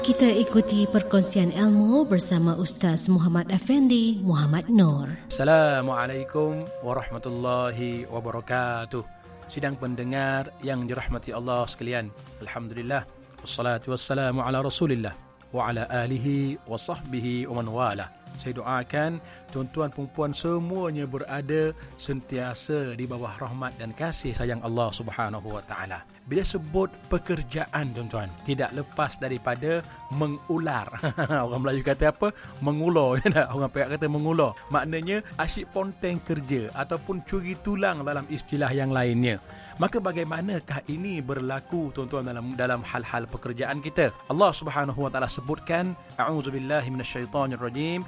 Kita ikuti perkongsian ilmu bersama Ustaz Muhammad Effendi Muhammad Noor. Assalamualaikum warahmatullahi wabarakatuh. Sidang pendengar yang dirahmati Allah sekalian, alhamdulillah, wassalatu wassalamu ala Rasulillah wa ala alihi wa sahbihi wa man wala. Saya doakan tuan-tuan perempuan semuanya berada sentiasa di bawah rahmat dan kasih sayang Allah Subhanahu wa taala. Bila sebut pekerjaan, tuan-tuan, tidak lepas daripada mengular. Orang Melayu kata apa? Mengulur. Orang Perak kata mengulur. Maknanya asyik ponteng kerja ataupun curi tulang dalam istilah yang lainnya. Maka bagaimanakah ini berlaku, tuan-tuan, dalam hal-hal pekerjaan kita? Allah Subhanahu wa taala sebutkan, a'udzubillahi minasyaitonirrajim,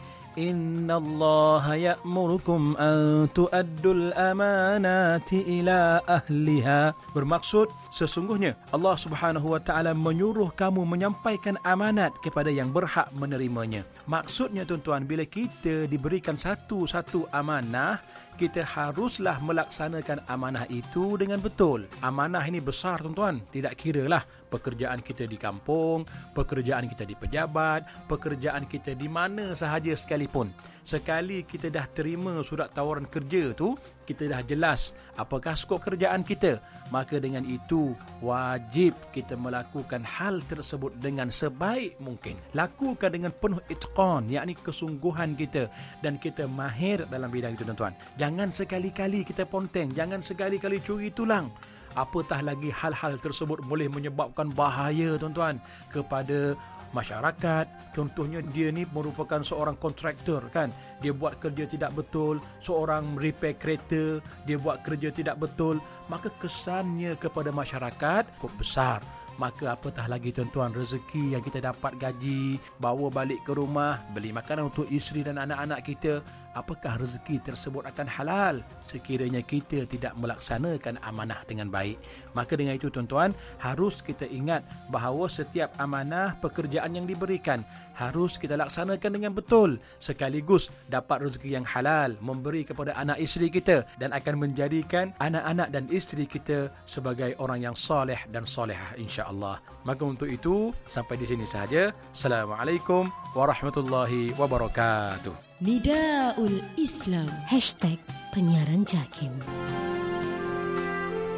innallaha ya'murukum an tu'addul amanati ila ahliha. Bermaksud, sesungguhnya Allah Subhanahu wa taala menyuruh kamu menyampaikan amanat kepada yang berhak menerimanya. Maksudnya, tuan-tuan, bila kita diberikan satu amanah, kita haruslah melaksanakan amanah itu dengan betul. Amanah ini besar, tuan-tuan. Tidak kiralah pekerjaan kita di kampung, pekerjaan kita di pejabat, pekerjaan kita di mana sahaja sekalipun. Sekali kita dah terima surat tawaran kerja tu, kita dah jelas apakah skop kerjaan kita, maka dengan itu wajib kita melakukan hal tersebut dengan sebaik mungkin. Lakukan dengan penuh itqan, yakni kesungguhan kita, dan kita mahir dalam bidang itu, tuan-tuan. Jangan sekali-kali kita ponteng, jangan sekali-kali curi tulang. Apatah lagi hal-hal tersebut boleh menyebabkan bahaya, tuan-tuan, kepada masyarakat. Contohnya, dia ni merupakan seorang kontraktor, kan? Dia buat kerja tidak betul. Seorang repair kereta, dia buat kerja tidak betul. Maka kesannya kepada masyarakat cukup besar. Maka apatah lagi, tuan-tuan, rezeki yang kita dapat, gaji, bawa balik ke rumah, beli makanan untuk isteri dan anak-anak kita. Apakah rezeki tersebut akan halal sekiranya kita tidak melaksanakan amanah dengan baik? Maka dengan itu, tuan-tuan, harus kita ingat bahawa setiap amanah pekerjaan yang diberikan harus kita laksanakan dengan betul, sekaligus dapat rezeki yang halal, memberi kepada anak isteri kita, dan akan menjadikan anak-anak dan isteri kita sebagai orang yang soleh dan solehah, insya-Allah. Maka untuk itu, sampai di sini sahaja. Assalamualaikum warahmatullahi wabarakatuh. Nidaul Islam #penyiaran JAKIM.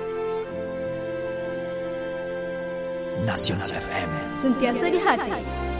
Nasional FM, sentiasa di hati.